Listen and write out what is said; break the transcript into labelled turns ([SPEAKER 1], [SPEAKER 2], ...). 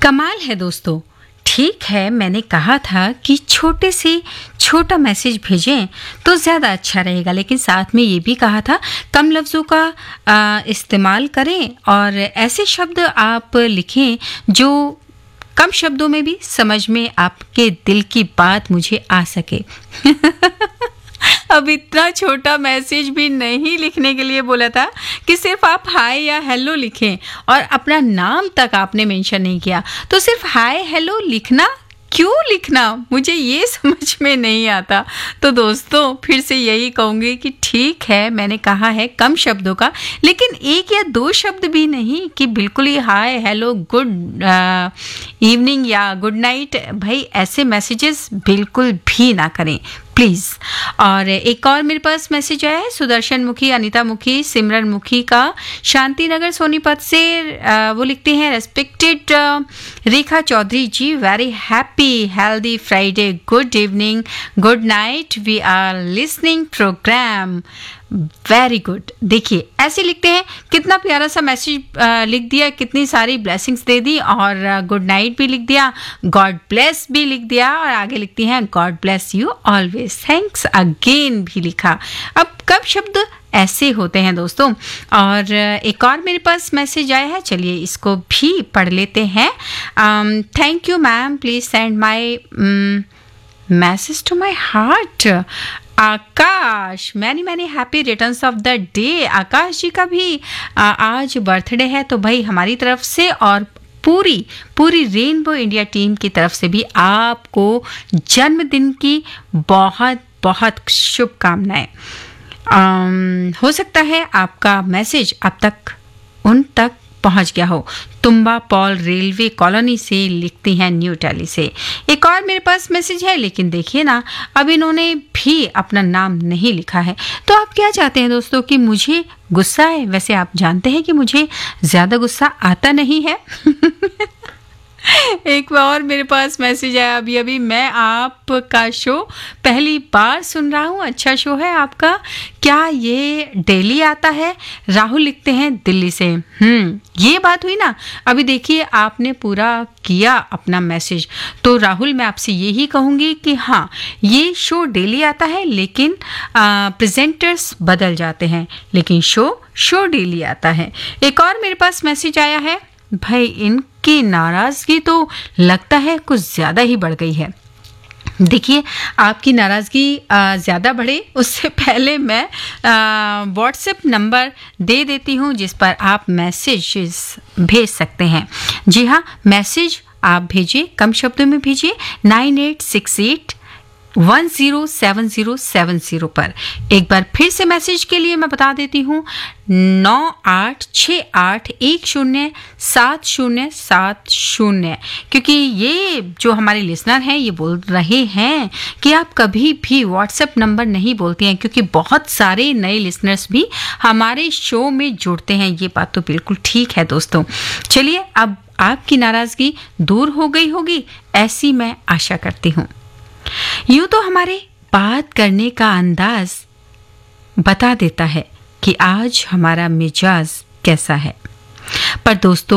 [SPEAKER 1] कमाल है दोस्तों। ठीक है, मैंने कहा था कि छोटे से छोटा मैसेज भेजें तो ज़्यादा अच्छा रहेगा, लेकिन साथ में ये भी कहा था कम लफ्ज़ों का इस्तेमाल करें और ऐसे शब्द आप लिखें जो कम शब्दों में भी समझ में आपके दिल की बात मुझे आ सके। अब इतना छोटा मैसेज भी नहीं लिखने के लिए बोला था कि सिर्फ आप हाय या हेलो लिखें और अपना नाम तक आपने मेंशन नहीं किया। तो सिर्फ हाय हेलो लिखना क्यों लिखना, मुझे ये समझ में नहीं आता। तो दोस्तों फिर से यही कहूँगी कि ठीक है, मैंने कहा है कम शब्दों का, लेकिन एक या दो शब्द भी नहीं कि बिल्कुल ही हाय हेलो गुड इवनिंग या गुड नाइट। भाई ऐसे मैसेजेस बिल्कुल भी ना करें प्लीज़। और एक और मेरे पास मैसेज आया है सुदर्शन मुखी, अनीता मुखी, सिमरन मुखी का, शांति नगर सोनीपत से। वो लिखते हैं respected Rekha Chaudhary ji, very happy healthy Friday, good evening, good night, we are listening programme, very good. देखिए ऐसे लिखते हैं, कितना प्यारा सा मैसेज लिख दिया, कितनी सारी ब्लेसिंग्स दे दी और गुड नाइट भी लिख दिया, गॉड ब्लेस भी लिख दिया और आगे लिखती हैं God bless you always, thanks again भी लिखा। अब कब शब्द ऐसे होते हैं दोस्तों। और एक और मेरे पास मैसेज आया है, चलिए इसको भी पढ़ लेते हैं। Thank you ma'am, please send my message to my heart. Akash, many many happy returns of the day. आकाश जी का भी आज बर्थडे है, तो भाई हमारी तरफ से और पूरी रेनबो इंडिया टीम की तरफ से भी आपको जन्मदिन की बहुत बहुत शुभकामनाएं। हो सकता है आपका मैसेज अब तक उन तक पहुंच गया हो। तुम्बा पॉल रेलवे कॉलोनी से लिखती हैं, न्यू दिल्ली से। एक और मेरे पास मैसेज है, लेकिन देखिए ना अब इन्होंने भी अपना नाम नहीं लिखा है। तो आप क्या चाहते हैं दोस्तों कि मुझे गुस्सा है? वैसे आप जानते हैं कि मुझे ज़्यादा गुस्सा आता नहीं है। एक और मेरे पास मैसेज आया अभी, मैं आपका शो पहली बार सुन रहा हूँ, अच्छा शो है आपका, क्या ये डेली आता है? राहुल लिखते हैं दिल्ली से। ये बात हुई ना। अभी देखिए आपने पूरा किया अपना मैसेज, तो राहुल मैं आपसे यही कहूँगी कि हाँ ये शो डेली आता है, लेकिन प्रेजेंटर्स बदल जाते हैं, लेकिन शो डेली आता है। एक और मेरे पास मैसेज आया है, भाई इनकी नाराज़गी तो लगता है कुछ ज़्यादा ही बढ़ गई है। देखिए आपकी नाराज़गी ज़्यादा बढ़े उससे पहले मैं व्हाट्सएप नंबर दे देती हूँ जिस पर आप मैसेजेस भेज सकते हैं। जी हाँ, मैसेज आप भेजिए, कम शब्दों में भेजिए 9868 107070 पर। एक बार फिर से मैसेज के लिए मैं बता देती हूँ 9868107070, क्योंकि ये जो हमारे लिसनर हैं ये बोल रहे हैं कि आप कभी भी व्हाट्सएप नंबर नहीं बोलती हैं, क्योंकि बहुत सारे नए लिसनर्स भी हमारे शो में जुड़ते हैं। ये बात तो बिल्कुल ठीक है दोस्तों। चलिए अब आपकी नाराज़गी दूर हो गई होगी, ऐसी मैं आशा करती हूँ। यूं तो हमारे बात करने का अंदाज बता देता है कि आज हमारा मिजाज कैसा है, पर दोस्तों